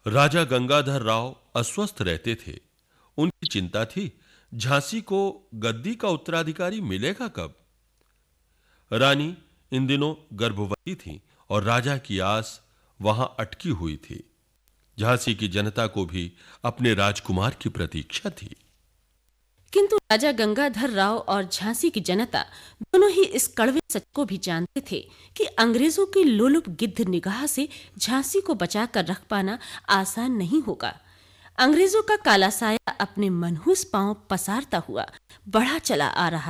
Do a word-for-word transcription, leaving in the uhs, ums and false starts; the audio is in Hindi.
राजा गंगाधर राव अस्वस्थ रहते थे। उनकी चिंता थी, झांसी को गद्दी का उत्तराधिकारी मिलेगा कब? रानी इन दिनों गर्भवती थी और राजा की आस वहां अटकी हुई थी। झांसी की जनता को भी अपने राजकुमार की प्रतीक्षा थी। किंतु राजा गंगाधर राव और झांसी की जनता दोनों ही इस कड़वे सच को भी जानते थे कि अंग्रेजों की लोलुप गिद्ध निगाह से झांसी को बचाकर रख पाना आसान नहीं होगा। अंग्रेजों का काला साया अपने मनहूस पांव पसारता हुआ बढ़ा चला आ रहा